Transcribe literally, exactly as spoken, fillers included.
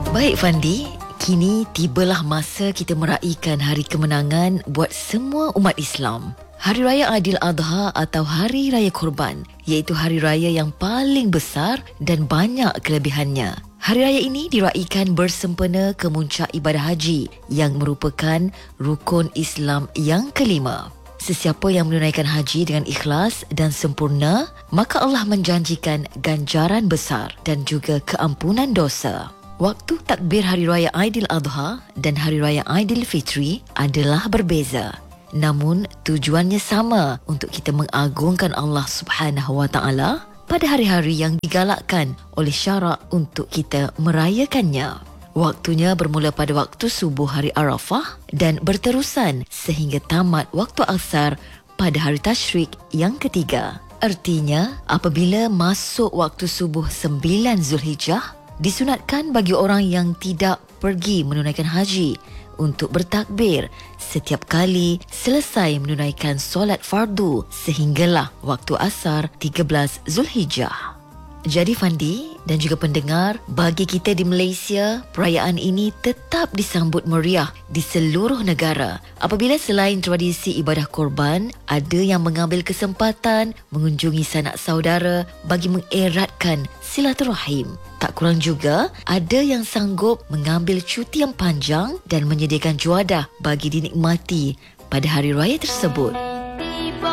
Baik Fandi, kini tibalah masa kita meraihkan hari kemenangan buat semua umat Islam. Hari Raya Aidiladha atau Hari Raya Korban, iaitu hari raya yang paling besar dan banyak kelebihannya. Hari raya ini diraihkan bersempena kemuncak ibadah haji yang merupakan rukun Islam yang kelima. Sesiapa yang menunaikan haji dengan ikhlas dan sempurna, maka Allah menjanjikan ganjaran besar dan juga keampunan dosa. Waktu takbir Hari Raya Aidiladha dan Hari Raya Aidilfitri adalah berbeza. Namun tujuannya sama, untuk kita mengagungkan Allah Subhanahu Wa Taala pada hari-hari yang digalakkan oleh syarak untuk kita merayakannya. Waktunya bermula pada waktu subuh hari Arafah dan berterusan sehingga tamat waktu asar pada hari tasyrik yang ketiga. Artinya, apabila masuk waktu subuh sembilan Zulhijjah, disunatkan bagi orang yang tidak pergi menunaikan haji untuk bertakbir setiap kali selesai menunaikan solat fardu sehinggalah waktu asar tiga belas Zulhijjah. Jadi Fandi dan juga pendengar, bagi kita di Malaysia, perayaan ini tetap disambut meriah di seluruh negara. Apabila selain tradisi ibadah korban, ada yang mengambil kesempatan mengunjungi sanak saudara bagi mengeratkan silaturahim. Tak kurang juga, ada yang sanggup mengambil cuti yang panjang dan menyediakan juadah bagi dinikmati pada hari raya tersebut.